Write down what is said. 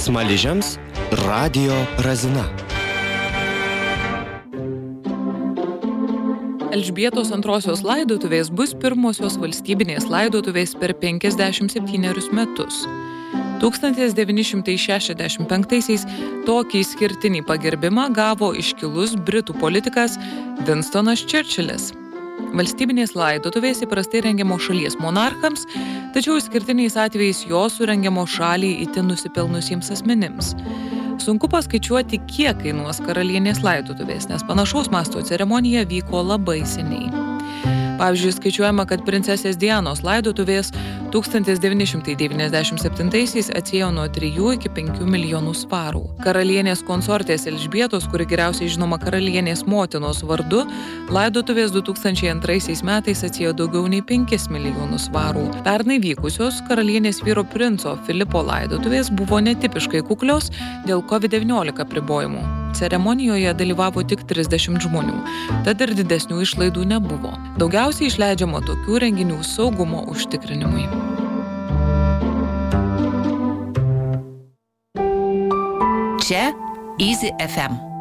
Smaližiams Radio Razina. Elžbietos II laidotuvės bus pirmosios valstybinės laidotuvės per 57 metus. 1965-aisiais tokį išskirtinį pagerbimą gavo iškilus britų politikas Winstonas Churchillis. Valstybinės laidotuvės įprastai rengiamos šalies monarchams, tačiau išskirtiniais atvejais jos surengiamos šaliai itin nusipelnusiems asmenims. Sunku paskaičiuoti, kiek kainuos karalienės laidotuvės, nes panašaus masto ceremonija vyko labai seniai. Pavyzdžiui, skaičiuojama, kad princesės Dianos laidotuvės 1997-aisiais atsiėjo nuo 3 iki 5 milijonų svarų. Karalienės konsortės Elžbietos, kuri geriausiai žinoma karalienės motinos vardu, laidotuvės 2002 metais atsiėjo daugiau nei 5 milijonų svarų. Pernai vykusios karalienės vyro princo Filipo laidotuvės buvo netipiškai kuklios dėl COVID-19 apribojimų. Ceremonijoje dalyvavo tik 30 žmonių, tad ir didesnių išlaidų nebuvo. Daugiausiai išleidžiama tokių renginių saugumo užtikrinimui. Čia Easy FM.